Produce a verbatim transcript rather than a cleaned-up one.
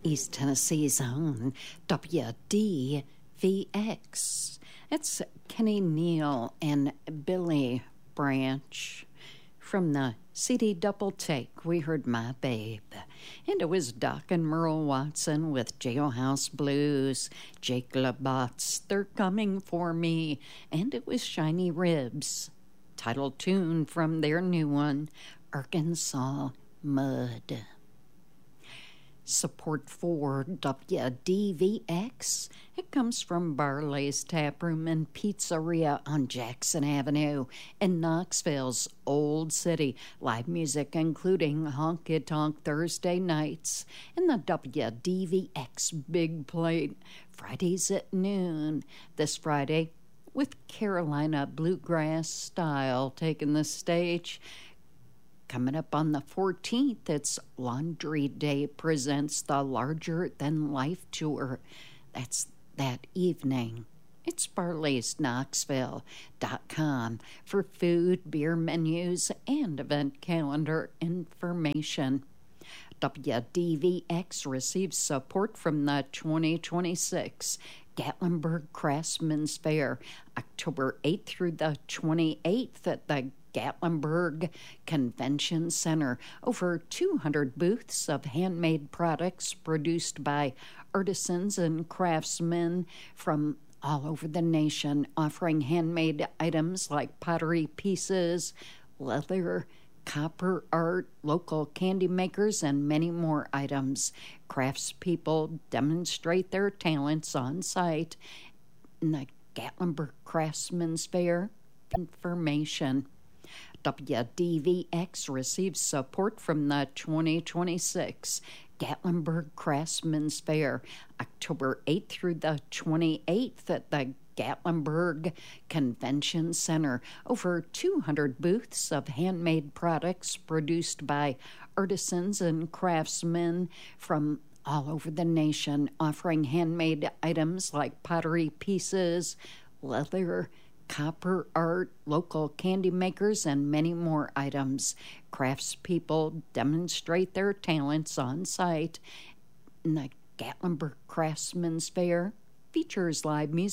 East Tennessee's own W D V X. It's Kenny Neal and Billy Branch. From the C D Double Take, we heard My Babe. And it was Doc and Merle Watson with Jailhouse Blues, Jake LaBatte's They're Coming For Me, and it was Shiny Ribs. Title tune from their new one, Arkansas Mud. Support for W D V X, it comes from Barley's Taproom and Pizzeria on Jackson Avenue in Knoxville's Old City. Live music including Honky Tonk Thursday nights and the W D V X Big Plate Fridays at noon. This Friday, with Carolina Bluegrass Style taking the stage. Coming up on the fourteenth, it's Laundry Day presents the Larger Than Life Tour. That's that evening. It's Barley's Knoxville dot com for food, beer menus, and event calendar information. W D V X receives support from the twenty twenty-six Gatlinburg Craftsman's Fair, October eighth through the twenty-eighth at the Gatlinburg Convention Center. Over two hundred booths of handmade products produced by artisans and craftsmen from all over the nation, offering handmade items like pottery pieces, leather, copper art, local candy makers, and many more items. Craftspeople demonstrate their talents on site in the Gatlinburg Craftsman's Fair. Information. W D V X receives support from the twenty twenty-six Gatlinburg Craftsman's Fair, October eighth through the twenty-eighth at the Gatlinburg Convention Center. Over two hundred booths of handmade products produced by artisans and craftsmen from all over the nation, offering handmade items like pottery pieces, leather, copper art, local candy makers, and many more items. Craftspeople demonstrate their talents on site in the Gatlinburg Craftsman's Fair. Features live music